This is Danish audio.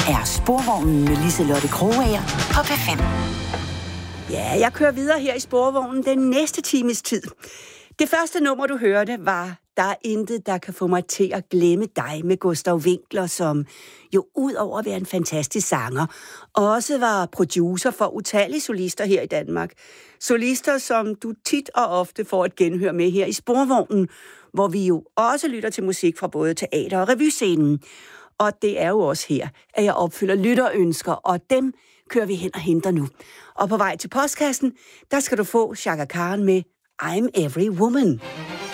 er Sporvognen med Liselotte Krogager på P5. Ja, jeg kører videre her i Sporvognen den næste times tid. Det første nummer, du hørte, var Der er intet, der kan få mig til at glemme dig med Gustav Winckler, som jo ud over at være en fantastisk sanger, også var producer for utallige solister her i Danmark. Solister, som du tit og ofte får et genhør med her i Sporvognen, hvor vi jo også lytter til musik fra både teater- og revyscenen. Og det er jo også her, at jeg opfylder lytterønsker, og dem kører vi hen og henter nu. Og på vej til postkassen, der skal du få Chaka Khan med I'm Every Woman.